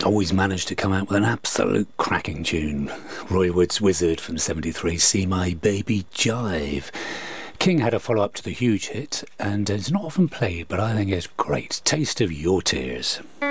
always managed to come out with an absolute cracking tune. Roy Wood's Wizard from '73, See My Baby Jive. King had a follow-up to the huge hit, and it's not often played, but I think it's great. Taste of Your Tears.